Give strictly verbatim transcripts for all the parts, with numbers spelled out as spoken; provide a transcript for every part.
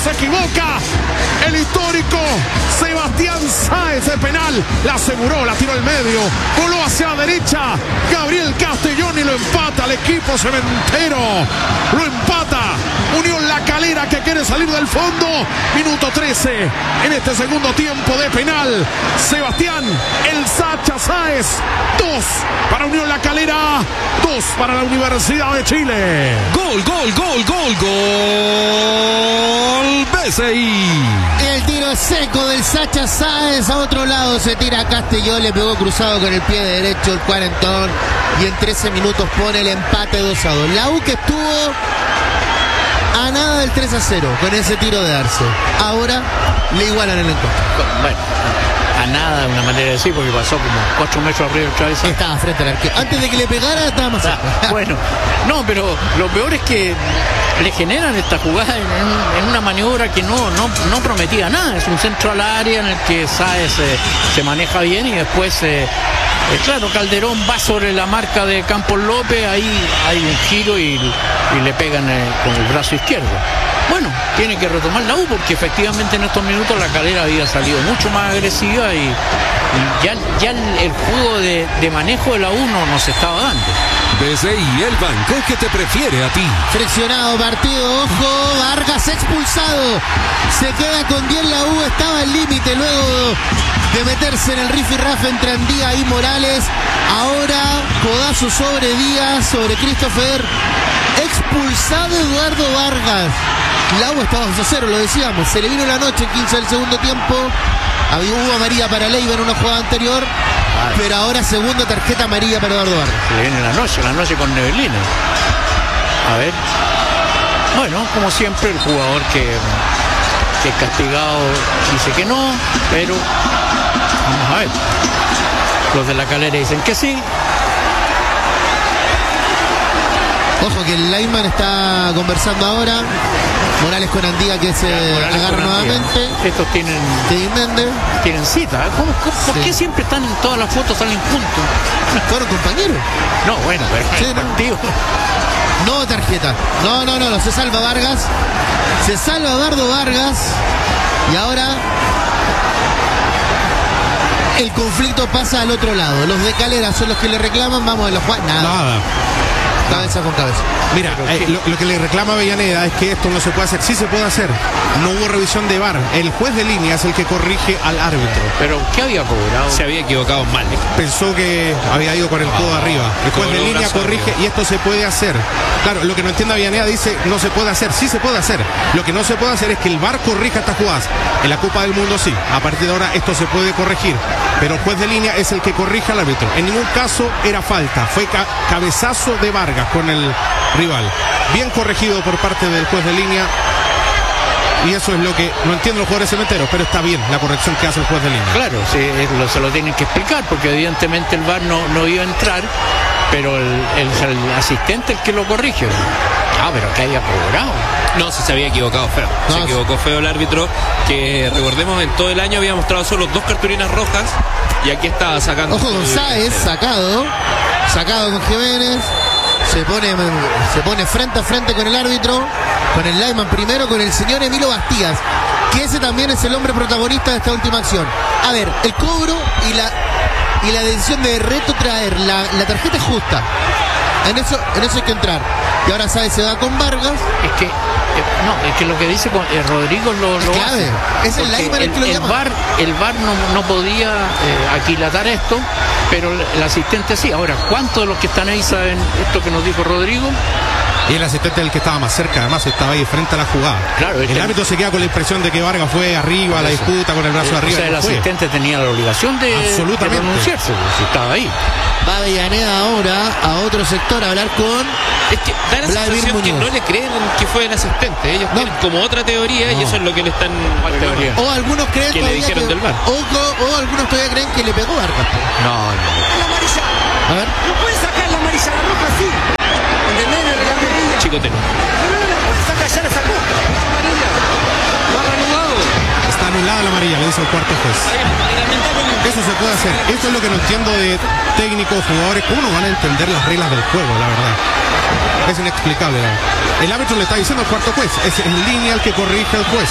se equivoca. El histórico Sebastián Sáez de penal. La aseguró, la tiró al medio. Voló hacia la derecha. Gabriel Castellón y lo empata al equipo cementero. Lo empata Unión La Calera, que quiere salir del fondo. Minuto trece en este segundo tiempo de penal. Sebastián El Sacha Sáez. Dos para Unión La Calera. Dos para la Universidad de Chile. Gol, gol, gol, gol, gol. B C I. El tiro seco del Sacha Sáez. A otro lado se tira Castellón. Le pegó cruzado con el pie derecho el cuarentón. Y en trece minutos pone el empate dos a dos. La U que estuvo a nada del tres a cero con ese tiro de Arce. Ahora le igualan el encuentro. Bueno, a nada de una manera de decir, porque pasó como cuatro metros arriba del travesaño. Estaba frente al arquero. Antes de que le pegara estaba más cerca. Bueno, no, pero lo peor es que le generan esta jugada en, en, en una maniobra que no, no, no prometía nada. Es un centro al área en el que Sáez eh, se maneja bien y después eh, eh, claro, Calderón va sobre la marca de Campos López, ahí hay un giro y, y le pegan eh, con el brazo izquierdo. Bueno, tiene que retomar la U porque efectivamente en estos minutos La Calera había salido mucho más agresiva y, y ya, ya el, el juego de, de manejo de la U no nos estaba dando. B C I, el banco que te prefiere a ti. Friccionado partido, ojo, Vargas expulsado. Se queda con diez la U, estaba al límite luego de meterse en el rifirrafe entre Andía y Morales. Ahora codazo sobre Díaz, sobre Christopher. Expulsado Eduardo Vargas. La U estaba dos a cero, lo decíamos. Se le vino la noche, quince del segundo tiempo. Había hubo amarilla para Leiva en una jugada anterior. Ay. Pero ahora segunda tarjeta amarilla para Eduardo Vargas. Se le viene la noche, la noche con Neblina. A ver. Bueno, como siempre, el jugador que, que es castigado dice que no, pero vamos a ver. Los de La Calera dicen que sí. Ojo que el lineman está conversando ahora. Morales con Andía que se agarra nuevamente. Estos tienen tienen cita. ¿Cómo, cómo, sí. ¿Por qué siempre están en todas las fotos, salen juntos? ¿Fueron compañeros? No, bueno, pero sí, no. Partido. No tarjeta. No, no, no, no. Se salva Vargas. Se salva Eduardo Vargas. Y ahora el conflicto pasa al otro lado. Los de Calera son los que le reclaman. Vamos a los Juan. Nada. Nada. Cabeza con cabeza. Mira, eh, lo, lo que le reclama Avellaneda es que esto no se puede hacer. Sí se puede hacer. No hubo revisión de V A R. El juez de línea es el que corrige al árbitro. Pero ¿qué había cobrado? Se había equivocado mal. Pensó que había ido con el codo ah, arriba. El juez de línea corrige y esto se puede hacer. Claro, lo que no entiende Avellaneda dice no se puede hacer. Sí se puede hacer. Lo que no se puede hacer es que el V A R corrija estas jugadas. En la Copa del Mundo sí. A partir de ahora esto se puede corregir. Pero el juez de línea es el que corrige al árbitro. En ningún caso era falta. Fue ca cabezazo de Vargas con el rival. Bien corregido por parte del juez de línea. Y eso es lo que no entiendo los jugadores cementeros, pero está bien la corrección que hace el juez de línea. Claro, sí, lo, se lo tienen que explicar porque evidentemente el V A R no, no iba a entrar, pero el, el, el asistente el que lo corrige. Ah, pero que haya cobrado. No, si se había equivocado feo. No, se equivocó feo el árbitro, que recordemos en todo el año había mostrado solo dos cartulinas rojas y aquí estaba sacando. Ojo con Sáez, sacado, sacado con Jiménez. Se pone, se pone frente a frente con el árbitro, con el lineman primero, con el señor Emilio Bastías, que ese también es el hombre protagonista de esta última acción. A ver, el cobro y la y la decisión de retrotraer la, la tarjeta es justa. En eso, en eso hay que entrar. Y ahora Sáez se va con Vargas. Es que, eh, no, es que lo que dice con, eh, Rodrigo lo, lo clave. hace. Es el lineman el que lo el llama. V A R, el V A R no, no podía eh, aquilatar esto, pero el asistente sí. Ahora, ¿cuántos de los que están ahí saben esto que nos dijo Rodrigo? Y el asistente es el que estaba más cerca, además estaba ahí frente a la jugada. Claro, el árbitro se queda con la impresión de que Vargas fue arriba a la disputa con el brazo eh, arriba. O sea, el no asistente fue. tenía la obligación de, de pronunciarse, si estaba ahí. Va Avellaneda ahora a otro sector a hablar con. Es que da la Vladimir sensación Muñoz. que no le creen que fue el asistente. Ellos no. tienen como otra teoría no. y eso es lo que le están. Teoría? O algunos creen que le dijeron que, del V A R. O, o, o algunos todavía creen que le pegó Vargas. No, no. La amarilla. A ver. No puede sacar la amarilla, la roja sí. ¿Entendés? La reglamentía. Chicotero. Pero no la puede sacar, ya la sacó. Amarilla. Va reanudado. Está anulada la amarilla, le dice el cuarto juez. Eso se puede hacer. Esto es lo que no entiendo de técnicos, jugadores. ¿Cómo no van a entender las reglas del juego, la verdad? Es inexplicable. ¿no? El árbitro le está diciendo al cuarto juez, es en línea el que corrige el juez.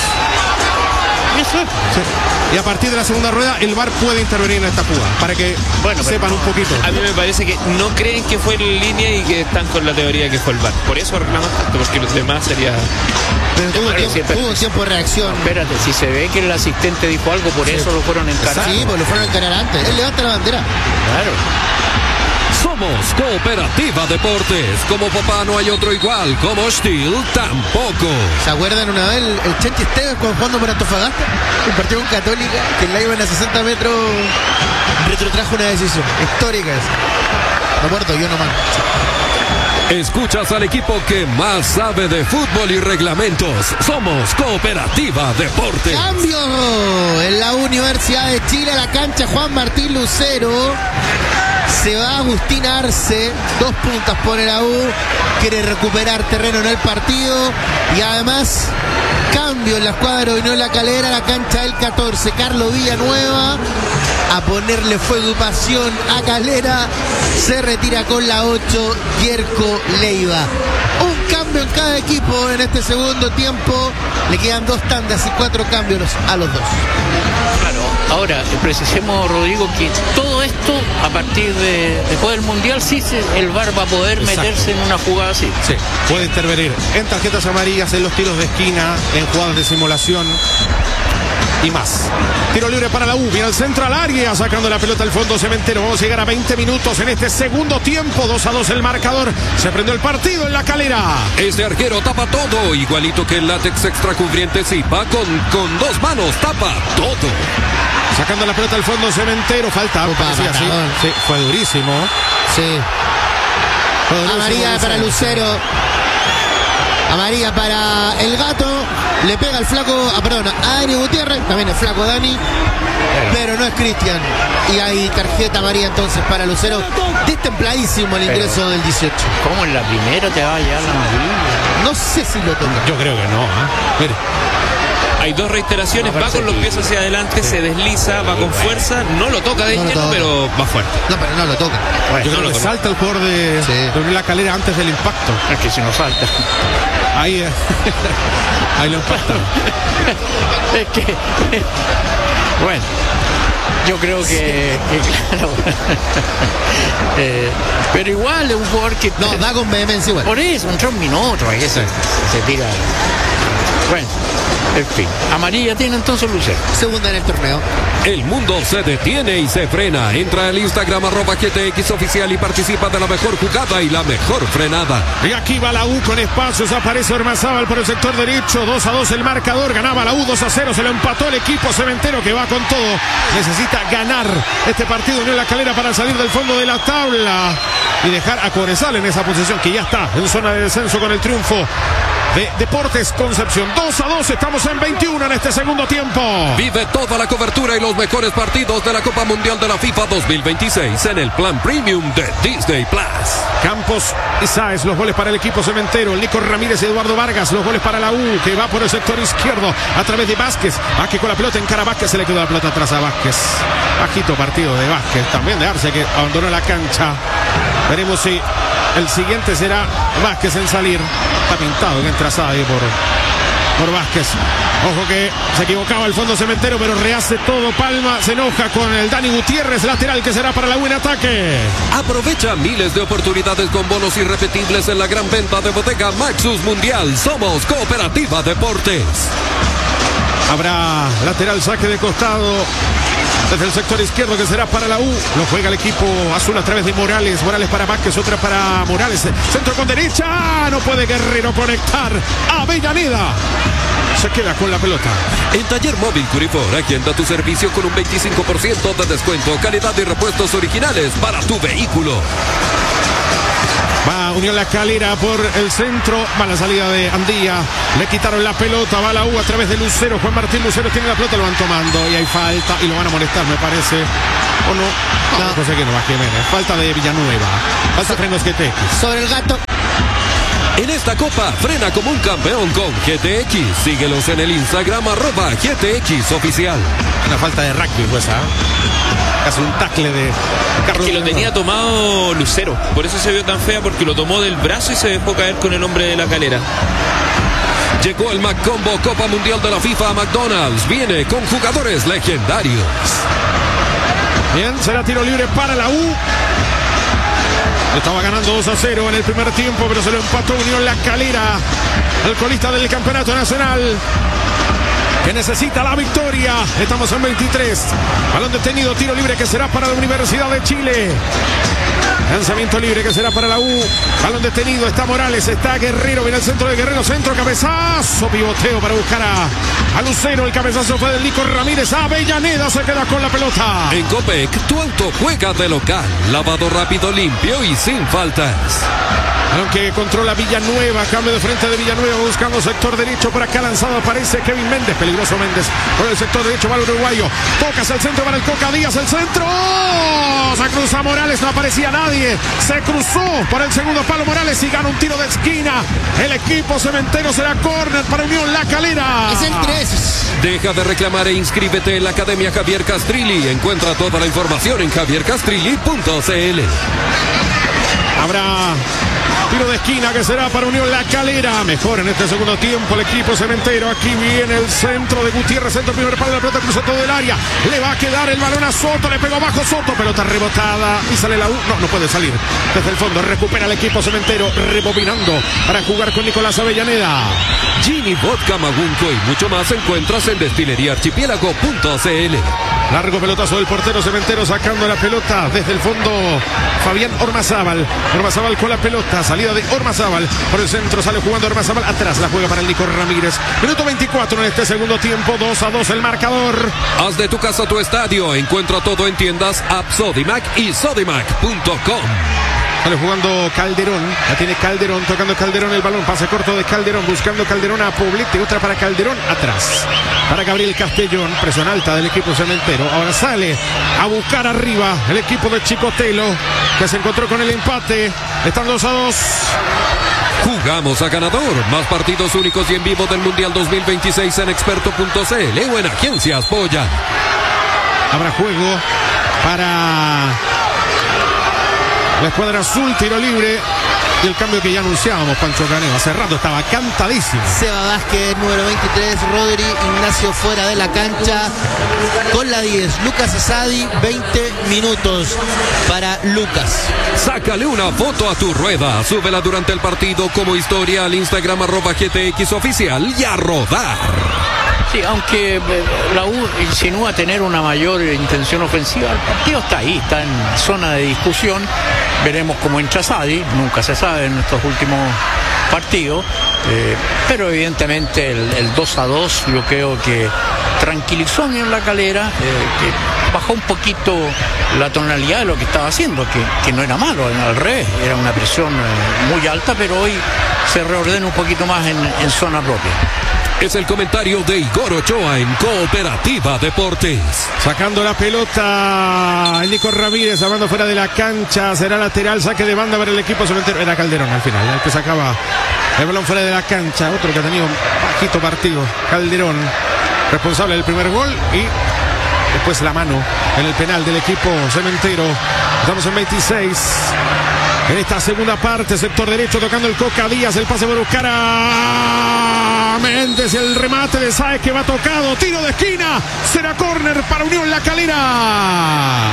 Eso es. Sí. Y a partir de la segunda rueda, el V A R puede intervenir en esta jugada, para que Bueno, pero sepan no. un poquito. A mí me parece que no creen que fue en línea y que están con la teoría que fue el V A R. Por eso reclaman tanto, porque los demás sería... Pero tuvo, Claro, tiempo, siempre. tuvo un tiempo de reacción. Espérate, si se ve que el asistente dijo algo, por eso lo fueron a encarar. Sí, pues lo fueron a encarar antes. Él levanta la bandera. Claro. Somos Cooperativa Deportes. Como papá no hay otro igual. Como Steel tampoco. ¿Se acuerdan una vez el, el Chanchi Esteves cuando jugando por Antofagasta? El partido con Católica, que en la iban a sesenta metros, retrotrajo una decisión histórica esa. No muerto, yo nomás. Escuchas al equipo que más sabe de fútbol y reglamentos. Somos Cooperativa Deportes. Cambio en la Universidad de Chile, a la cancha Juan Martín Lucero. Se va Agustín Arce, dos puntas pone la U, quiere recuperar terreno en el partido y además cambio en la escuadra de Unión La Calera, la cancha del catorce, Carlos Villanueva a ponerle fuego y pasión a Calera, se retira con la ocho, Yerko Leiva. Un cambio en cada equipo en este segundo tiempo, le quedan dos tandas y cuatro cambios a los dos. Claro. Ahora, precisemos, Rodrigo, que todo esto, a partir de después del Mundial, sí se, el V A R va a poder Exacto. meterse en una jugada así. Sí, puede intervenir en tarjetas amarillas, en los tiros de esquina, en jugadas de simulación y más. Tiro libre para la U, viene al centro al área, sacando la pelota al fondo Cementero. Vamos a llegar a veinte minutos en este segundo tiempo, dos a dos el marcador. Se prendió el partido en La Calera. Este arquero tapa todo, igualito que el látex extra cubriente Zipa, con, con dos manos tapa todo. Sacando la pelota al fondo Cementero, falta. Opa, parecía así. matador. Sí, fue durísimo. Sí. Fue durísimo, Amarilla para Lucero. Amarilla para el Gato. Le pega el flaco, ah, perdón, a Dani Gutiérrez. También el flaco Dani. Pero no es Cristian. Y hay tarjeta amarilla entonces para Lucero. Destempladísimo el ingreso del dieciocho. ¿Cómo en la primera te va a llegar la amarilla? No sé si lo toca. Yo creo que no. ¿eh? Mire. Hay dos reiteraciones, va con los pies hacia adelante, se desliza, va con fuerza, no lo toca de No lo lleno, toca. pero va fuerte. No, pero no lo toca. Yo no creo lo que toca. salta el jugador de, Sí. de Unión La Calera antes del impacto. Es que si no falta. Ahí, eh, ahí lo impactan. Es que. Bueno. Yo creo que, que claro. Eh, pero igual es un jugador que. No, da con vehemencia igual. Por eso, entró un minuto, ahí se, se tira. Bueno, en fin. Amarilla tiene entonces Lucero. Segunda en el torneo. El mundo se detiene y se frena. Entra al Instagram arroba G T X oficial y participa de la mejor jugada y la mejor frenada. Y aquí va la U con espacios, aparece Ormazábal por el sector derecho, dos a dos el marcador, ganaba la U dos a cero, se lo empató el equipo Cementero que va con todo, necesita ganar este partido Unión La Calera para salir del fondo de la tabla y dejar a Cobresal en esa posición que ya está en zona de descenso con el triunfo de Deportes Concepción. dos a dos, estamos en veintiuno en este segundo tiempo. Vive toda la cobertura y los mejores partidos de la Copa Mundial de la FIFA dos mil veintiséis en el plan premium de Disney Plus. Campos y Sáez, los goles para el equipo Cementero. Nico Ramírez y Eduardo Vargas, los goles para la U, que va por el sector izquierdo a través de Vázquez. Vázquez con la pelota en cara a Vázquez, se le quedó la pelota atrás a Vázquez. Bajito partido de Vázquez, también de Arce, que abandonó la cancha. Veremos si el siguiente será Vázquez en salir. Está pintado que entra Sáez por, por Vázquez. Ojo que se equivocaba el fondo Cementero, pero rehace todo. Palma se enoja con el Dani Gutiérrez, lateral que será para la U en ataque. Aprovecha miles de oportunidades con bonos irrepetibles en la gran venta de Bodega Maxus Mundial. Somos Cooperativa Deportes. Habrá lateral, saque de costado desde el sector izquierdo que será para la U. Lo juega el equipo azul a través de Morales. Morales para Vázquez, otra para Morales. Centro con derecha. No puede Guerrero conectar. Avellaneda se queda con la pelota. En Taller Móvil Curifor, agenda tu servicio con un veinticinco por ciento de descuento. Calidad y repuestos originales para tu vehículo. Va Unión La Calera por el centro. Va la salida de Andía. Le quitaron la pelota. Va la U a través de Lucero. Juan Martín Lucero tiene la pelota. Lo van tomando. Y hay falta. Y lo van a molestar, me parece. ¿O no? No, no sé qué no va Jiménez. Falta de Villanueva. Falta frenos G T X. Sobre el Gato. En esta copa, frena como un campeón con G T X. Síguelos en el Instagram, arroba G T X oficial. Una falta de rugby, pues, ¿ah? Casi un tackle de Carlos. Que lo tenía tomado Lucero. Por eso se vio tan fea, porque lo tomó del brazo y se dejó caer con el hombre de la calera. Llegó el McCombo Copa Mundial de la FIFA a McDonald's. Viene con jugadores legendarios. Bien, será tiro libre para la U. Estaba ganando dos a cero en el primer tiempo, pero se lo empató Unión La Calera, el colista del campeonato nacional, que necesita la victoria. Estamos en veintitrés. Balón detenido, tiro libre que será para la Universidad de Chile. Lanzamiento libre que será para la U. Balón detenido, está Morales, está Guerrero, viene el centro de Guerrero, centro, cabezazo, pivoteo para buscar a, a Lucero. El cabezazo fue del Nico Ramírez. Avellaneda se queda con la pelota. En Copec, tu auto juega de local. Lavado rápido, limpio y sin faltas. Aunque controla Villanueva, cambio de frente de Villanueva buscando sector derecho. Por acá lanzado aparece Kevin Méndez, peligroso Méndez por el sector derecho, va el uruguayo, tocas el centro para el Coca Díaz, el centro, se cruza Morales, no aparecía nadie, se cruzó por el segundo palo Morales y gana un tiro de esquina. El equipo cementero será córner para Unión La Calera. Es el tres. Deja de reclamar e inscríbete en la Academia Javier Castrilli. Encuentra toda la información en javier castrilli punto c l. Habrá tiro de esquina que será para Unión La Calera. Mejor en este segundo tiempo el equipo cementero. Aquí viene el centro de Gutiérrez, centro primer palo de la pelota, cruza todo el área. Le va a quedar el balón a Soto, le pegó bajo Soto, pelota rebotada y sale la U. No, no puede salir. Desde el fondo recupera el equipo cementero, rebobinando para jugar con Nicolás Avellaneda. Gini, vodka, magunco y mucho más encuentras en destilería archipiélago punto c l. Largo pelotazo del portero cementero sacando la pelota desde el fondo. Fabián Ormazábal. Ormazábal con la pelota. Salida de Ormazábal. Por el centro sale jugando Ormazábal. Atrás la juega para el Nico Ramírez. Minuto veinticuatro en este segundo tiempo. dos a dos el marcador. Haz de tu casa tu estadio. Encuentra todo en tiendas App Sodimac y sodimac punto com. Sale jugando Calderón, la tiene Calderón, tocando Calderón el balón, pase corto de Calderón, buscando Calderón a Poblete, otra para Calderón, atrás, para Gabriel Castellón, presión alta del equipo cementero, ahora sale a buscar arriba el equipo de Chicotelo, que se encontró con el empate, están dos a dos. Jugamos a ganador, más partidos únicos y en vivo del Mundial dos mil veintiséis en experto punto c l o en Agencias Polla. Habrá juego para la escuadra azul, tiro libre y el cambio que ya anunciábamos, Pancho Caneo. Hace rato estaba cantadísimo. Seba Vázquez, número veintitrés, Rodri Ignacio fuera de la cancha con la diez. Lucas Asadi, veinte minutos para Lucas. Sácale una foto a tu rueda, súbela durante el partido como historia al Instagram arroba G T X oficial y a rodar. Sí, aunque la U insinúa tener una mayor intención ofensiva, el partido está ahí, está en zona de discusión. Veremos cómo entra Sadi, nunca se sabe en estos últimos partidos, eh, pero evidentemente el, el dos a dos yo creo que tranquilizó a Unión La Calera, eh, que bajó un poquito la tonalidad de lo que estaba haciendo, que, que no era malo, al revés, era una presión eh, muy alta, pero hoy se reordena un poquito más en, en zona propia. Es el comentario de Igor Ochoa en Cooperativa Deportes. Sacando la pelota el Nico Ramírez, hablando fuera de la cancha, será lateral, saque de banda para el equipo cementero. Era Calderón al final, el que sacaba el balón fuera de la cancha, otro que ha tenido un bajito partido, Calderón, responsable del primer gol y después la mano en el penal del equipo cementero. Estamos en veintiséis. En esta segunda parte, sector derecho tocando el Coca Díaz, el pase por buscar a Méndez, el remate de Sáez que va tocado, tiro de esquina, será córner para Unión La Calera.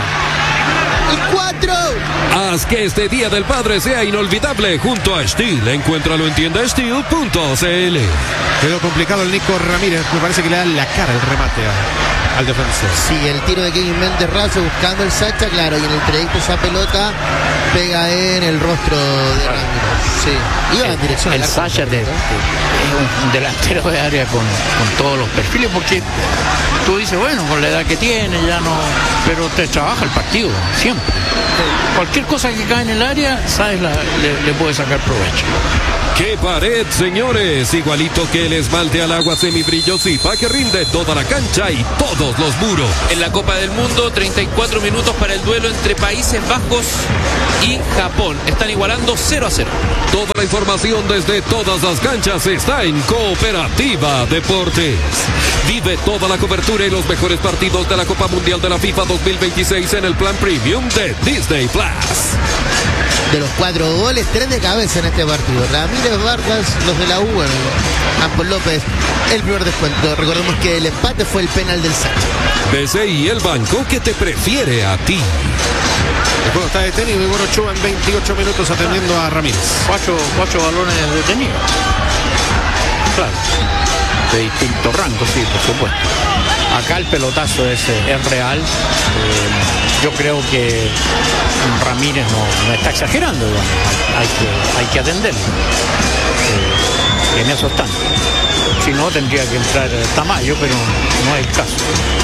Y cuatro. Haz que este Día del Padre sea inolvidable junto a Steel. Encuéntralo en tienda steel punto c l. Quedó complicado el Nico Ramírez, me parece que le da la cara el remate a, al defensor. Sí, el tiro de Kevin Méndez Razo buscando el Sacha, claro, y en el trayecto esa pelota pega en el rostro de Ramírez. Sí, iba en dirección el Sacha de, de, es un delantero de área con, con todos los perfiles, porque tú dices, bueno, con la edad que tiene ya no, pero te trabaja el partido siempre. Cualquier cosa que cae en el área, sabes, la, le, le puede sacar provecho. ¡Qué pared, señores! Igualito que el esmalte al agua semibrillo Zipa que rinde toda la cancha y todos los muros. En la Copa del Mundo, treinta y cuatro minutos para el duelo entre Países Bajos y Japón. Están igualando cero a cero. Toda la información desde todas las canchas está en Cooperativa Deportes. Vive toda la cobertura y los mejores partidos de la Copa Mundial de la FIFA dos mil veintiséis en el plan premium de Disney Plus. De los cuatro goles, tres de cabeza en este partido. Ramírez, Vargas, los de la U, bueno, Campos López, el primer descuento. Recordemos que el empate fue el penal del Sánchez. B C I, el banco que te prefiere a ti. El juego está detenido y Igor Ochoa en veintiocho minutos atendiendo a Ramírez. Cuatro, cuatro balones detenidos. Claro. De distinto rango, sí, por supuesto. Acá el pelotazo es, es real. Eh, yo creo que Ramírez no, no está exagerando, digamos. Hay que, hay que atenderlo. Eh, en eso están. Si no, tendría que entrar Tamayo, pero no es el caso.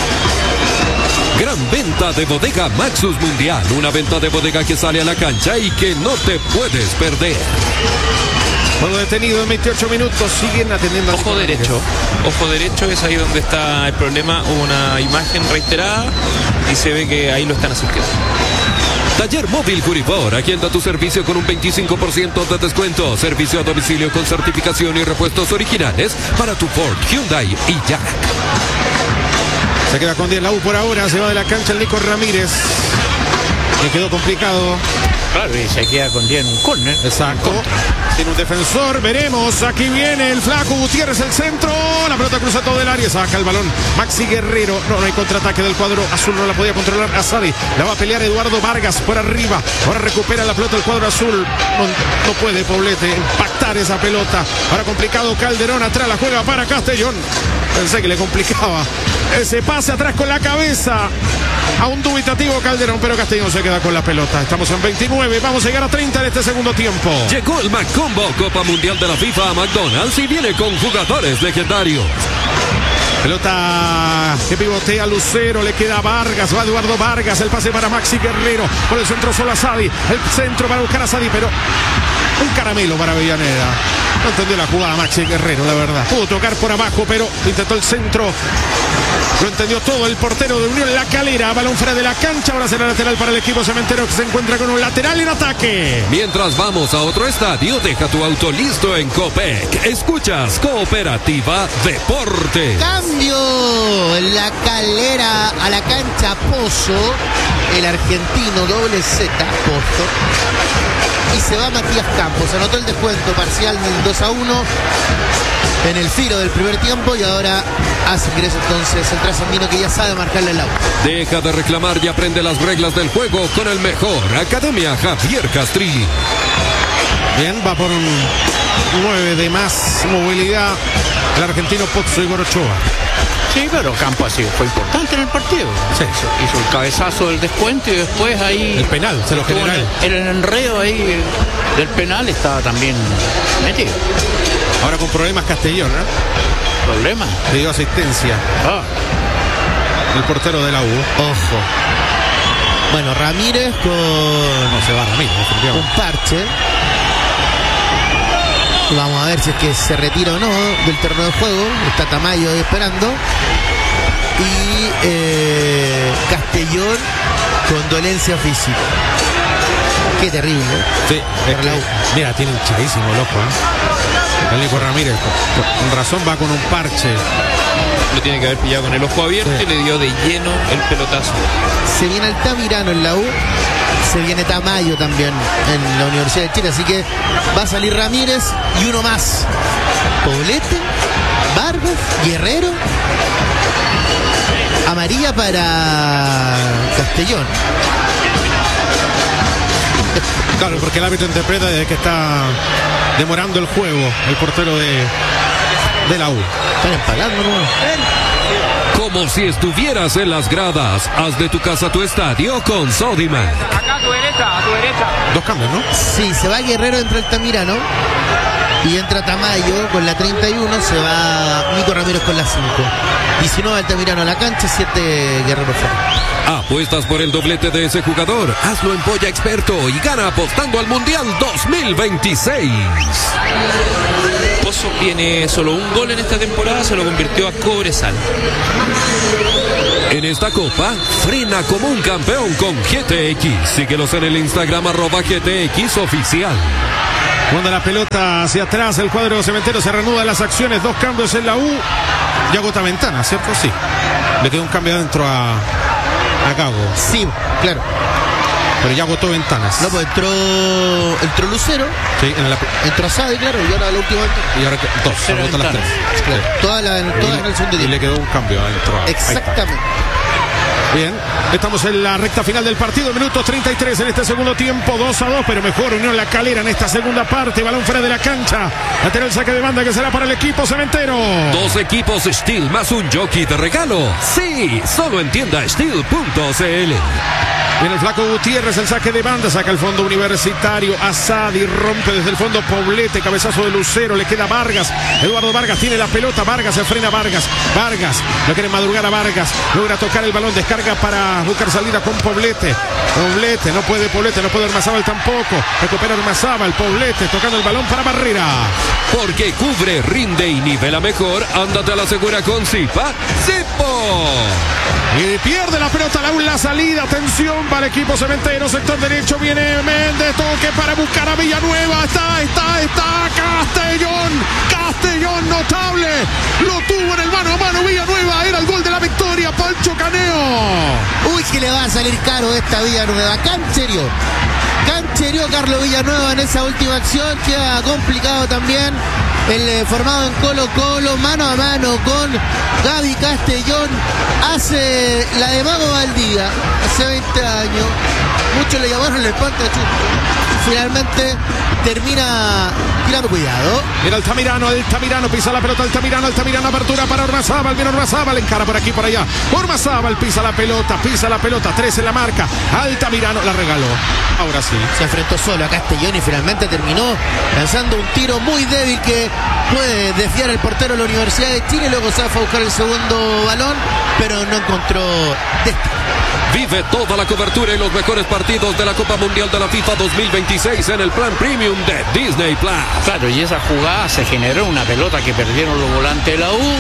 Gran venta de bodega Maxus Mundial. Una venta de bodega que sale a la cancha y que no te puedes perder. Juego detenido en veintiocho minutos. Siguen atendiendo a Ojo derecho. Ojo derecho, es ahí donde está el problema. Hubo una imagen reiterada y se ve que ahí lo están asistiendo. Taller Móvil Curibor, aquí anda tu servicio con un veinticinco por ciento de descuento. Servicio a domicilio con certificación y repuestos originales para tu Ford, Hyundai y Jack. Se queda con diez la U por ahora. Se va de la cancha el Nico Ramírez. Le quedó complicado. Claro, y se queda con diez en un córner. Exacto. Tiene un defensor. Veremos. Aquí viene el flaco Gutiérrez, el centro. La pelota cruza todo el área. Saca el balón Maxi Guerrero. No, no hay contraataque del cuadro azul. No la podía controlar Asadi. La va a pelear Eduardo Vargas por arriba. Ahora recupera la pelota el cuadro azul. No, no puede Poblete impactar esa pelota. Ahora complicado Calderón. Atrás la juega para Castellón. Pensé que le complicaba ese pase atrás con la cabeza a un dubitativo Calderón, pero Castellón se queda con la pelota. Estamos en veintinueve, vamos a llegar a treinta en este segundo tiempo. Llegó el Macombo Copa Mundial de la FIFA a McDonald's y viene con jugadores legendarios. Pelota que pivotea Lucero, le queda a Vargas, va Eduardo Vargas, el pase para Maxi Guerrero, por el centro solo a Sadi, el centro para buscar a Sadi, pero un caramelo para Avellaneda. No entendió la jugada Maxi Guerrero, la verdad. Pudo tocar por abajo, pero intentó el centro. Lo entendió todo el portero de Unión La Calera. Balón fuera de la cancha. Ahora será lateral para el equipo cementero que se encuentra con un lateral en ataque. Mientras vamos a otro estadio, deja tu auto listo en Copec. Escuchas Cooperativa Deportes. Cambio en La Calera a la cancha Pozo. El argentino doble Z Pozo. Y se va Matías Campos. Anotó el descuento parcial del dos a uno en el filo del primer tiempo y ahora hace ingreso entonces el trasandino que ya sabe marcarle el auto. Deja de reclamar y aprende las reglas del juego con el mejor. Academia Javier Castrilli. Bien, va por un nueve de más movilidad el argentino Pozzo Igor Ochoa. Sí, pero Campos así fue importante en el partido. Sí. Hizo el cabezazo del descuento y después ahí... El penal, se lo generó. El, el enredo ahí del penal estaba también metido. Ahora con problemas Castellón, ¿eh? ¿Problema? Le dio asistencia. Ah. El portero de la U. Ojo. Bueno, Ramírez con... No se va Ramírez, un parche. Vamos a ver si es que se retira o no del terreno de juego. Está Tamayo ahí esperando. Y eh, Castellón con dolencia física. Qué terrible. Sí, es que, mira, tiene hinchadísimo el ojo, ¿eh? El Nico Ramírez, con, con razón va con un parche. Lo tiene que haber pillado con el ojo abierto, sí. Y le dio de lleno el pelotazo. Se viene Altamirano en la U. Se viene Tamayo también en la Universidad de Chile. Así que va a salir Ramírez y uno más. Poblete, Vargas, Guerrero. Amarilla para Castellón. Claro, porque el árbitro interpreta de que está demorando el juego el portero de, de la U. Están empalando, ¿no? Como si estuvieras en las gradas. Haz de tu casa tu estadio con Sodimac. Acá a tu derecha, a tu derecha. Dos cambios, ¿no? Sí, se va Guerrero, entra Altamirano. Y entra Tamayo con la treinta y uno, se va Nico Ramírez con la cinco. diecinueve Altamirano a la cancha, siete Guerrero fuera. Apuestas por el doblete de ese jugador. Hazlo en Polla Experto y gana apostando al Mundial dos mil veintiséis. Pozo tiene solo un gol en esta temporada, se lo convirtió a Cobresal. En esta copa, frena como un campeón con G T X. Síguelos en el Instagram arroba G T X oficial. Cuando la pelota hacia atrás, el cuadro cementero se reanuda las acciones, dos cambios en la U. Y agota Ventana, ¿cierto? Sí. Le quedó un cambio adentro a, a Gago. Sí, claro. Pero ya agotó Ventanas. No, pues entró, entró Lucero. Sí, en la... entró Asadi, claro, y ahora la última entró. Y ahora dos, se agotan las tres. Claro. Toda la, toda la relación de y le quedó un cambio adentro. Exactamente. Bien, estamos en la recta final del partido, minutos treinta y tres en este segundo tiempo, dos a dos, pero mejor Unión La Calera en esta segunda parte, balón fuera de la cancha, lateral saque de banda que será para el equipo cementero. Dos equipos Steel más un jockey de regalo, sí, solo en tienda steel punto c l. Viene el flaco Gutiérrez, el saque de banda, saca el fondo Universitario, Asadi rompe desde el fondo Poblete, cabezazo de Lucero, le queda Vargas, Eduardo Vargas tiene la pelota, Vargas se frena Vargas, Vargas, lo quiere madrugar a Vargas, logra tocar el balón, descarga para buscar salida con Poblete, Poblete, no puede Poblete, no puede Ormazábal tampoco, recupera Ormazábal, Poblete, tocando el balón para Barrera. Porque cubre, rinde y nivela mejor, ándate a la segura con Zipa, Zipo. Y pierde la pelota, la, la salida, atención para el equipo cementero, sector derecho, viene Méndez, toque para buscar a Villanueva, está, está, está, Castellón, Castellón notable, lo tuvo en el mano a mano Villanueva, era el gol de la victoria, Pancho Caneo. Uy, que le va a salir caro esta Villanueva, Cancherio, Cancherio Carlos Villanueva en esa última acción, queda complicado también. El eh, formado en Colo Colo, mano a mano con Gaby Castellón, hace la de Mago Valdía, hace veinte años, muchos le llamaron el espanta chusto, finalmente termina tirando cuidado. Mira Altamirano, Altamirano pisa la pelota, Altamirano, Altamirano, apertura para Ormazábal, viene Ormazábal, encara por aquí, por allá, Ormazábal pisa la pelota, pisa la pelota, tres en la marca, Altamirano la regaló, ahora sí. Se enfrentó solo a Castellón y finalmente terminó lanzando un tiro muy débil que puede desviar el portero de la Universidad de Chile, luego se va a buscar el segundo balón, pero no encontró destino. Vive toda la cobertura y los mejores partidos de la Copa Mundial de la FIFA dos mil veintiséis en el plan premium de Disney Plus. Claro, y esa jugada se generó una pelota que perdieron los volantes de la U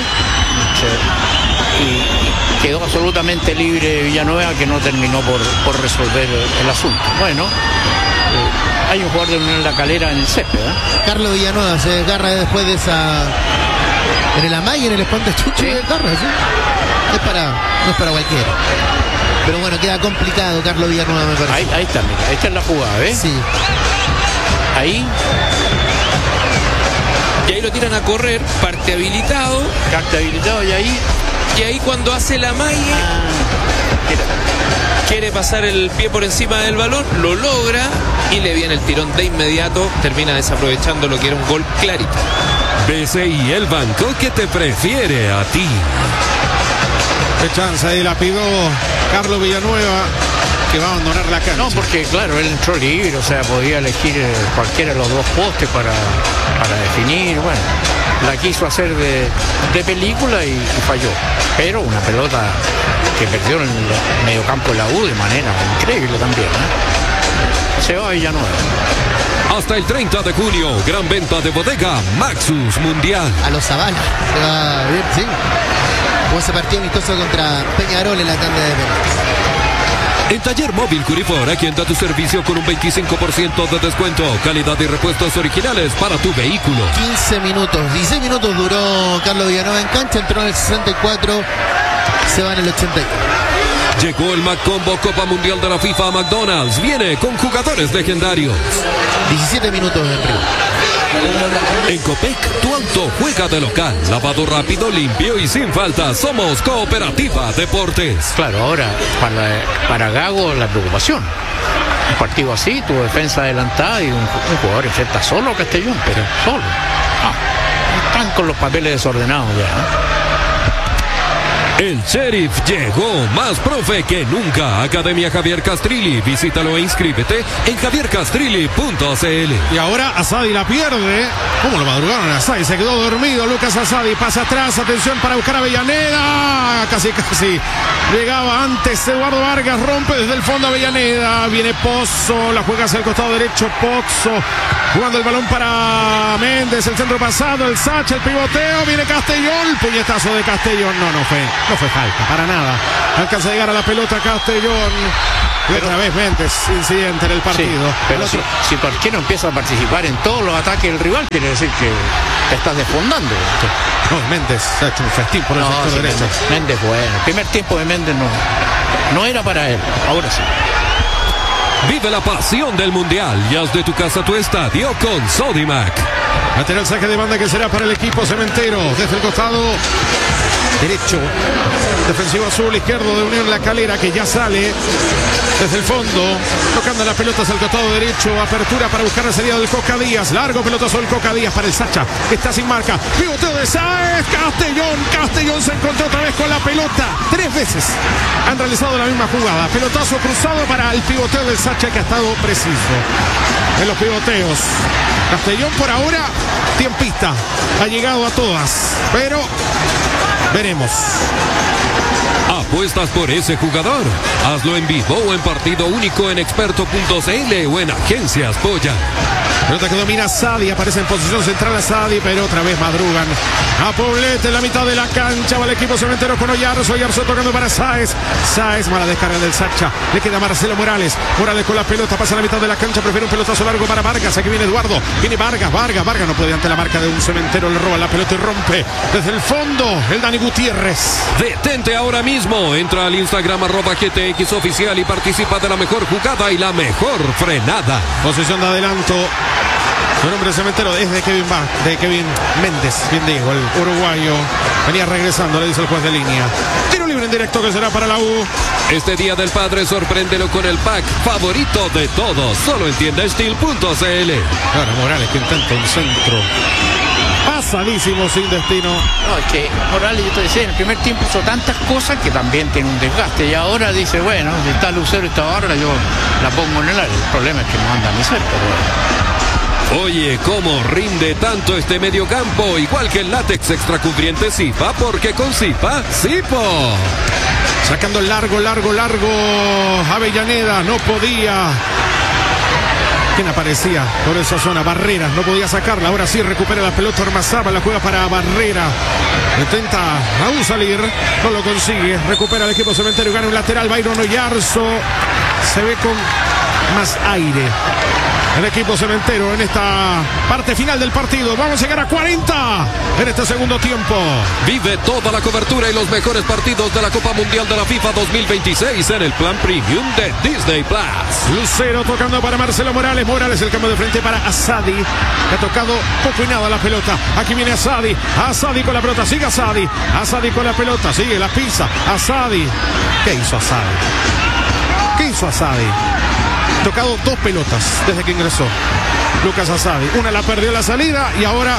y quedó absolutamente libre Villanueva, que no terminó por, por resolver el asunto. Bueno, eh, hay un jugador de Unión La Calera en el césped, ¿eh? Carlos Villanueva se desgarra después de esa... en el amague, en el espantachucho, sí. Desgarra, ¿sí? Es para, no es para cualquiera. Pero bueno, queda complicado Carlos Villanueva, me parece. Ahí, ahí está, mira, esta es la jugada, ¿ves? Sí. Ahí. Y ahí lo tiran a correr, parte habilitado. Parte habilitado y ahí. Y ahí cuando hace la magia, ah, quiere pasar el pie por encima del balón, lo logra y le viene el tirón de inmediato, termina desaprovechando lo que era un gol clarito. B C I, el banco que te prefiere a ti. Qué chance ahí la pidió Carlos Villanueva, que va a abandonar la cancha. No, porque claro, él entró libre, o sea, podía elegir cualquiera de los dos postes para, para definir. Bueno, la quiso hacer de, de película y, y falló. Pero una pelota que perdió en el mediocampo de la U de manera increíble también, ¿eh? Se va a Villanueva. Hasta el treinta de junio, gran venta de bodega Maxus Mundial. A los Zavala. Se va a ver, sí. Como ese partido amistoso contra Peñarol en la tanda de penales. En Taller Móvil Curifor, aquí entra tu servicio con un veinticinco por ciento de descuento. Calidad y repuestos originales para tu vehículo. quince minutos, dieciséis minutos duró Carlos Villanueva en cancha, entró en el sesenta y cuatro, se va en el ochenta y uno. Llegó el McCombo Copa Mundial de la FIFA a McDonald's. Viene con jugadores legendarios. diecisiete minutos en Río. En Copec, tu auto juega de local. Lavado rápido, limpio y sin falta. Somos Cooperativa Deportes. Claro, ahora para, para Gago la preocupación. Un partido así, tu defensa adelantada y un, un jugador enfrenta solo a Castellón, pero solo. Ah, están con los papeles desordenados ya, ¿eh? El Sheriff llegó más profe que nunca. Academia Javier Castrilli. Visítalo e inscríbete en javier castrilli punto c l. Y ahora Asadi la pierde. ¿Cómo lo madrugaron a Asadi? Se quedó dormido Lucas Asadi. Pasa atrás. Atención para buscar a Avellaneda. Casi, casi. Llegaba antes Eduardo Vargas. Rompe desde el fondo Avellaneda. Viene Pozo. La juega hacia el costado derecho. Pozo. Jugando el balón para Méndez. El centro pasado. El Sacha. El pivoteo. Viene Castellón. Puñetazo de Castellón. No, no fue. No fue falta, para nada. Alcanza a llegar a la pelota Castellón. Y otra vez Méndez, incidente en el partido. Sí, pero si, si tu arquero empieza a participar en todos los ataques del rival, quiere decir que te estás desfondando. Sí. No, Méndez ha hecho un festín por el no, sector sí, derecho. Méndez, Méndez, bueno. El primer tiempo de Méndez no, no era para él. Ahora sí. Vive la pasión del Mundial y haz de tu casa tu estadio con Sodimac. Lateral saque de banda que será para el equipo cementero. Desde el costado derecho. Defensivo azul, izquierdo de Unión La Calera, que ya sale desde el fondo. Tocando la pelota hacia el costado derecho. Apertura para buscar la salida del Coca Díaz. Largo pelotazo del Coca Díaz para el Sacha. Está sin marca. Pivoteo de Sáez. Castellón. Castellón se encontró otra vez con la pelota. Tres veces han realizado la misma jugada. Pelotazo cruzado para el pivoteo del Sacha, que ha estado preciso en los pivoteos. Castellón por ahora tiempista. Ha llegado a todas. Pero veremos. ¿Apuestas por ese jugador? Hazlo en vivo o en partido único en experto punto c l o en Agencias Polla. Pelota que domina Sadi, aparece en posición central a Sadi, pero otra vez madrugan a Poblete en la mitad de la cancha. Va el equipo cementero con Oyarzo. Oyarzo tocando para Sáez. Sáez, mala descarga del Sacha. Le queda Marcelo Morales. Morales con la pelota, pasa a la mitad de la cancha. Prefiere un pelotazo largo para Vargas. Aquí viene Eduardo. Viene Vargas, Vargas, Vargas no puede ante la marca de un cementero. Le roba la pelota y rompe desde el fondo el Dani Gutiérrez. Detente ahora mismo. Entra al Instagram arroba G T X oficial y participa de la mejor jugada y la mejor frenada. Posición de adelanto. Su nombre cementero es de Kevin, ba de Kevin Méndez, bien digo, el uruguayo. Venía regresando, le dice el juez de línea. Tiro libre en directo que será para la U. Este Día del Padre sorpréndelo con el pack favorito de todos. Solo en tienda steel punto c l. Ahora Morales que intenta un centro pasadísimo sin destino. No, es que Morales, yo te decía, en el primer tiempo hizo tantas cosas que también tiene un desgaste. Y ahora dice, bueno, si está Lucero y está Barra, yo la pongo en el área. El problema es que no anda ni cerca, pero... Oye, cómo rinde tanto este mediocampo, igual que el látex extracubriente Zipa, porque con Zipa, Zipo. Sacando largo, largo, largo Avellaneda, no podía. ¿Quién aparecía por esa zona? Barrera, no podía sacarla. Ahora sí recupera la pelota Ormazábal, la juega para Barrera. Intenta aún salir, no lo consigue. Recupera el equipo cementero y gana un lateral. Byron Oyarzo se ve con más aire el equipo cementero en esta parte final del partido. Vamos a llegar a cuarenta en este segundo tiempo. Vive toda la cobertura y los mejores partidos de la Copa Mundial de la FIFA dos mil veintiséis en el plan premium de Disney Plus. Lucero tocando para Marcelo Morales. Morales el cambio de frente para Asadi, que ha tocado poco y nada la pelota. Aquí viene Asadi. Asadi con la pelota. Sigue Asadi. Asadi con la pelota. Sigue la pisa. Asadi. ¿Qué hizo Asadi? ¿Qué hizo Asadi? Tocado dos pelotas desde que ingresó Lucas Asadi. Una la perdió la salida y ahora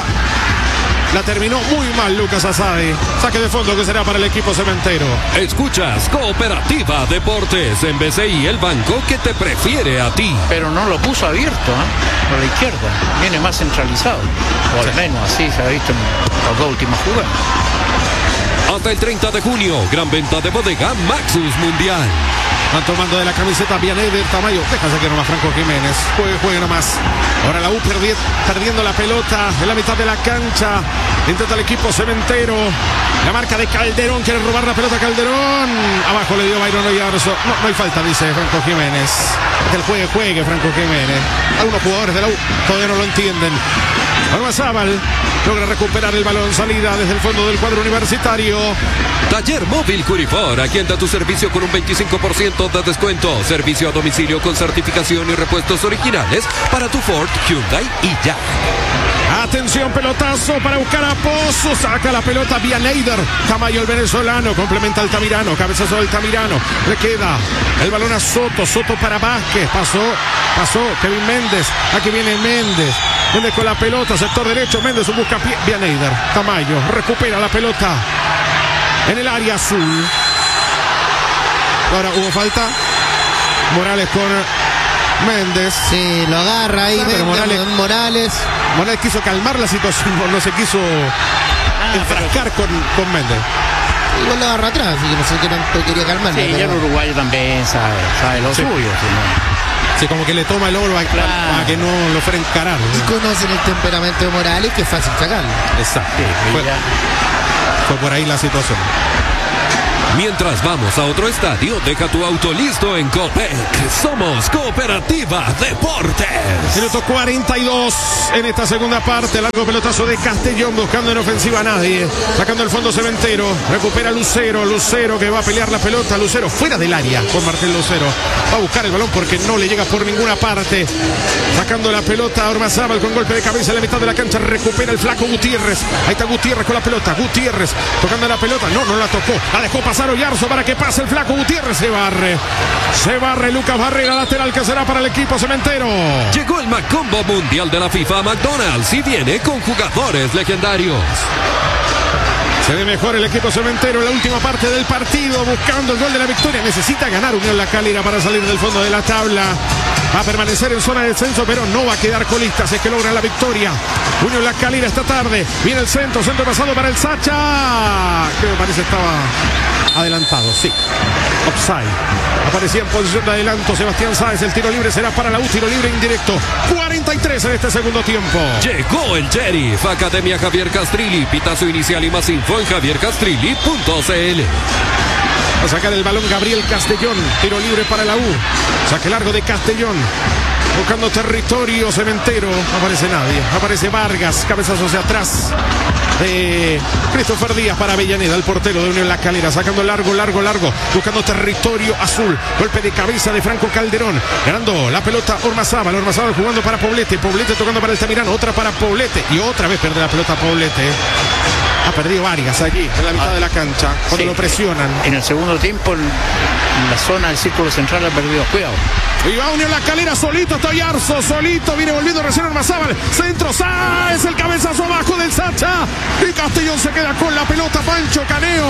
la terminó muy mal Lucas Asadi. Saque de fondo que será para el equipo cementero. Escuchas Cooperativa Deportes en B C I, el banco que te prefiere a ti. Pero no lo puso abierto, ¿eh? Por la izquierda. Viene más centralizado. O al menos así se ha visto en las dos últimas jugadas. Hasta el treinta de junio, gran venta de bodega Maxus Mundial. Van tomando de la camiseta Vianey Tamayo. Déjase que nomás Franco Jiménez. Juegue, juegue nomás. Ahora la U perdi perdiendo la pelota en la mitad de la cancha. Intenta el equipo cementero. La marca de Calderón. Quiere robar la pelota Calderón. Abajo le dio Byron Oyarzo. No, no hay falta, dice Franco Jiménez. Que el juegue, juegue Franco Jiménez. Algunos jugadores de la U todavía no lo entienden. Ormazábal logra recuperar el balón. Salida desde el fondo del cuadro universitario. Taller Móvil Curifor, aquí anda tu servicio con un veinticinco por ciento de descuento. Servicio a domicilio con certificación y repuestos originales para tu Ford, Hyundai y Jack. Atención, pelotazo para buscar a Pozo. Saca la pelota Vianeyder. Tamayo el venezolano. Complementa al Tamirano. Cabezazo del Tamirano. Le queda el balón a Soto. Soto para Vázquez. Pasó. Pasó Kevin Méndez. Aquí viene Méndez. Méndez con la pelota. Sector derecho. Méndez busca Vianeyder. Tamayo recupera la pelota. en el área azul. Ahora hubo falta. Morales con Méndez. Sí, lo agarra ahí. Ah, pero Méndez, Morales- Morales. Morales quiso calmar la situación, no, no se quiso Ah, enfrascar con, con Méndez. Igual lo agarra atrás, así que no sé qué tanto quería calmarlo. Sí, ya pero- el uruguayo también sabe, sabe lo Sí. suyo. si no. Sí, como que le toma el oro a- Claro. para que no lo fuera a encarar. Y conocen el temperamento de Morales, que es fácil sacarlo. Exacto. Sí, y Fue, ya- fue por ahí la situación. Mientras vamos a otro estadio, deja tu auto listo en Copec. Somos Cooperativa Deportes. Minuto cuarenta y dos en esta segunda parte. Largo pelotazo de Castellón buscando en ofensiva a nadie. Sacando el fondo Cementero. Recupera Lucero. Lucero que va a pelear la pelota. Lucero fuera del área con Martín Lucero. Va a buscar el balón porque no le llega por ninguna parte. Sacando la pelota a Ormazábal con golpe de cabeza en la mitad de la cancha. Recupera el flaco Gutiérrez. Ahí está Gutiérrez con la pelota. Gutiérrez tocando la pelota. No, no la tocó. La dejó pasar Oyarzo para que pase el flaco Gutiérrez. Se barre. Se barre Lucas Barrera, lateral que será para el equipo Cementero. Llegó el Macombo Mundial de la FIFA a McDonald's y viene con jugadores legendarios. Se ve mejor el equipo Cementero en la última parte del partido, buscando el gol de la victoria. Necesita ganar Unión La Calera para salir del fondo de la tabla. Va a permanecer en zona de descenso, pero no va a quedar colista si es que logra la victoria. Unión La Calera esta tarde. Viene el centro, centro pasado para el Sacha. Que me parece estaba adelantado, sí. Offside. Aparecía en posición de adelanto Sebastián Sáez. El tiro libre será para la U, tiro libre indirecto. cuarenta y tres en este segundo tiempo. Llegó el Sheriff, Academia Javier Castrilli. Pitazo inicial y más info en javier castrilli punto c l. Va a sacar el balón Gabriel Castellón. Tiro libre para la U. Saque largo de Castellón. Buscando territorio Cementero. No aparece nadie. Aparece Vargas. Cabezazo hacia atrás. De Christopher Díaz para Avellaneda, el portero de Unión La Calera. Sacando largo, largo, largo. Buscando territorio azul. Golpe de cabeza de Franco Calderón. Ganando la pelota Ormazábal. Ormazábal jugando para Poblete. Poblete tocando para el Tamirano. Otra para Poblete. Y otra vez pierde la pelota Poblete. Ha perdido Vargas allí, en la mitad de la cancha, cuando Sí. lo presionan. En el segundo tiempo, en la zona del círculo central ha perdido cuidado. Y va Unión La Calera, solito está Yarzo, solito, viene volviendo recién Ormazábal. Centro, Sáez, el cabezazo abajo del Sacha. Y Castellón se queda con la pelota, Pancho Caneo.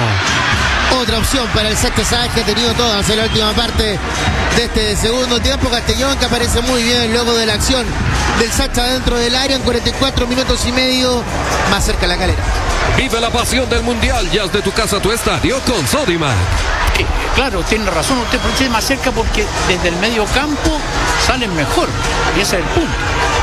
Otra opción para el Sacha Sáez, que ha tenido todas en la última parte de este segundo tiempo. Castellón, que aparece muy bien luego de la acción del Sacha dentro del área en cuarenta y cuatro minutos y medio, más cerca de La Calera. Vive la pasión del Mundial. Ya de tu casa a tu estadio con Sodimac. Eh, claro, tiene razón, usted proyecta más cerca porque desde el medio campo salen mejor. Y ese es el punto.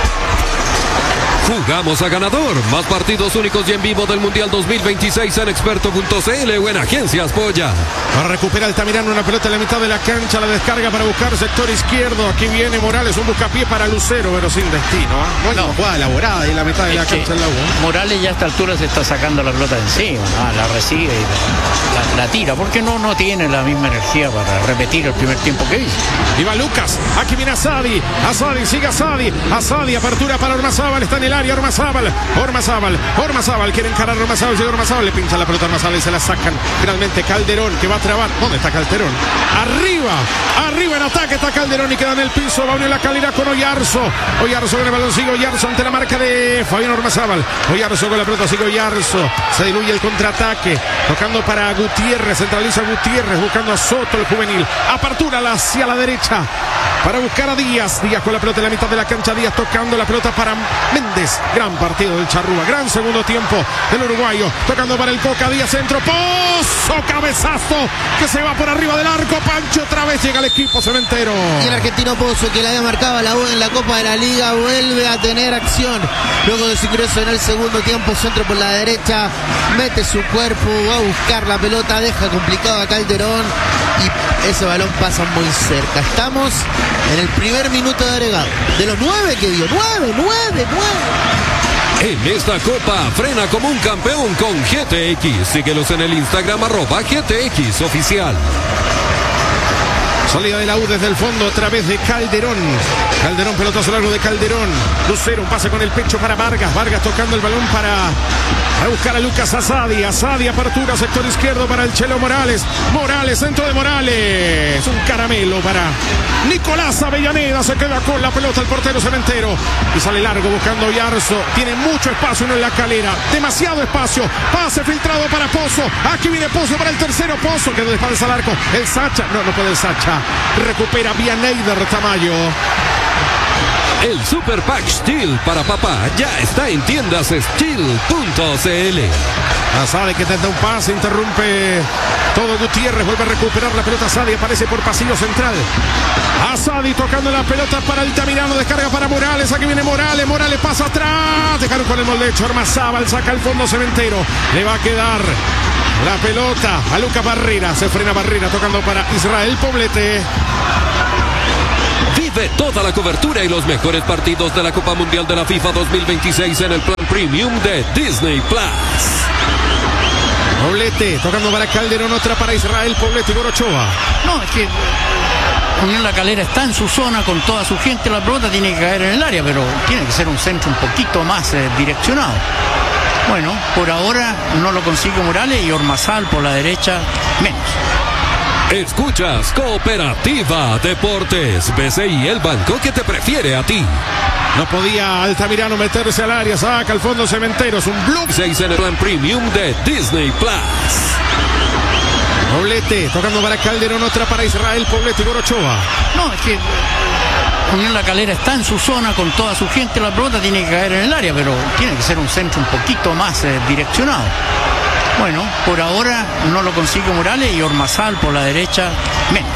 Jugamos a ganador. Más partidos únicos y en vivo del Mundial dos mil veintiséis en experto punto c l o en Agencias Polla. Va a recuperar el Tamirano una pelota en la mitad de la cancha, la descarga para buscar sector izquierdo. Aquí viene Morales, un buscapié para Lucero, pero sin destino. ¿eh? No hay No. una jugada elaborada en la mitad de Es la que cancha en la U. ¿eh? Morales ya a esta altura se está sacando la pelota de encima, ¿no? La recibe y la, la- la tira, porque no, no tiene la misma energía para repetir el primer tiempo que hizo. Y va Lucas, aquí viene Asadi, Asadi, sigue Asadi, Asadi, apertura para Ormazábal, está en el área Ormazábal, Ormazábal, Ormazábal, quiere encarar Ormazábal, llega Ormazábal, le pincha la pelota a Ormazábal y se la sacan. Finalmente Calderón, que va a trabar, ¿dónde está Calderón? Arriba, arriba en ataque está Calderón y queda en el piso, va a unir la calidad con Oyarzo, Oyarzo con el balón, sigue Oyarzo ante la marca de Fabián Ormazábal, Oyarzo con la pelota, sigue Oyarzo, se diluye el contraataque, tocando para Gutiérrez, centraliza Gutiérrez, buscando a Soto, el juvenil, apertura hacia la derecha, para buscar a Díaz, Díaz con la pelota en la mitad de la cancha, Díaz tocando la pelota para Méndez, gran partido del Charrúa, gran segundo tiempo del uruguayo, tocando para el Coca, Díaz centro, Pozo, cabezazo, que se va por arriba del arco, Pancho, otra vez llega el equipo Cementero. Y el argentino Pozo, que le había marcado a la U en la Copa de la Liga, vuelve a tener acción. Luego de su ingreso en el segundo tiempo, centro por la derecha, mete su cuerpo, va a buscar la pelota, deja complicado a Calderón y ese balón pasa muy cerca. Estamos en el primer minuto de agregado. De los nueve que dio, nueve, nueve, nueve. En esta copa, frena como un campeón con G T X. Síguelos en el Instagram arroba G T X oficial. Salida de la U desde el fondo a través de Calderón. Calderón, pelotazo largo de Calderón. Lucero, un pase con el pecho para Vargas. Vargas tocando el balón para, para buscar a Lucas Asadi. Asadi, apertura, sector izquierdo para el Chelo Morales. Morales, centro de Morales. Un caramelo para Nicolás Avellaneda. Se queda con la pelota el portero Cementero. Y sale largo buscando Yarzo. Tiene mucho espacio, no en la calera. Demasiado espacio. Pase filtrado para Pozo. Aquí viene Pozo para el tercero. Pozo que de espaldas al arco. El Sacha. No, no puede el Sacha. Recupera Vianeyder Tamayo. El Super Pack Steel para papá ya está en tiendas steel punto c l. Asadi que tenta un pase, interrumpe todo Gutiérrez, vuelve a recuperar la pelota. Asadi aparece por pasillo central. Asadi tocando la pelota para Altamirano, descarga para Morales. Aquí viene Morales, Morales pasa atrás. Dejaron con el molde hecho. Ormazábal saca el fondo Cementero. Le va a quedar la pelota a Lucas Barrera. Se frena Barrera tocando para Israel Poblete. Vive toda la cobertura y los mejores partidos de la Copa Mundial de la FIFA dos mil veintiséis en el plan premium de Disney Plus. Poblete tocando para Calderón, otra para Israel Poblete y Gorochoa. No, es que Unión La Calera está en su zona con toda su gente. La pelota tiene que caer en el área, pero tiene que ser un centro un poquito más eh, direccionado. Bueno, por ahora no lo consigue Morales y Ormazábal por la derecha menos. Escuchas Cooperativa Deportes, B C I, el banco que te prefiere a ti. No podía Altamirano meterse al área, saca al fondo Cementero, es un blue. seis en el plan premium de Disney Plus. Poblete tocando para Calderón, otra para Israel Poblete y Gorochoa. No, es que Unión La Calera está en su zona con toda su gente. La pelota tiene que caer en el área, pero tiene que ser un centro un poquito más eh, direccionado. Bueno, por ahora no lo consigue Morales y Ormazábal por la derecha menos.